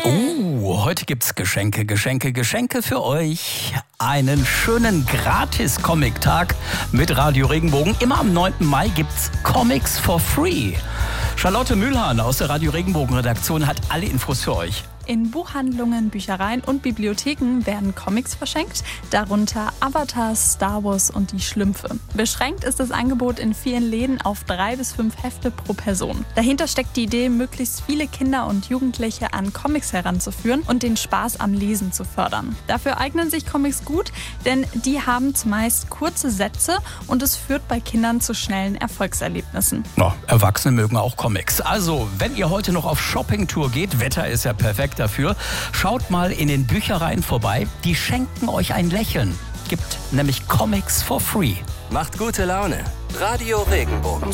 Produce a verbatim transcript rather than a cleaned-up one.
Oh, heute gibt's Geschenke, Geschenke, Geschenke für euch. Einen schönen Gratis-Comic-Tag mit Radio Regenbogen. Immer am neunten Mai gibt's Comics for Free. Charlotte Mühlhahn aus der Radio Regenbogen-Redaktion hat alle Infos für euch. In Buchhandlungen, Büchereien und Bibliotheken werden Comics verschenkt, darunter Avatar, Star Wars und die Schlümpfe. Beschränkt ist das Angebot in vielen Läden auf drei bis fünf Hefte pro Person. Dahinter steckt die Idee, möglichst viele Kinder und Jugendliche an Comics heranzuführen und den Spaß am Lesen zu fördern. Dafür eignen sich Comics gut, denn die haben zumeist kurze Sätze und es führt bei Kindern zu schnellen Erfolgserlebnissen. Oh, Erwachsene mögen auch Comics. Also, wenn ihr heute noch auf Shoppingtour geht, Wetter ist ja perfekt dafür, schaut mal in den Büchereien vorbei. Die schenken euch ein Lächeln. Gibt nämlich Comics for Free. Macht gute Laune. Radio Regenbogen.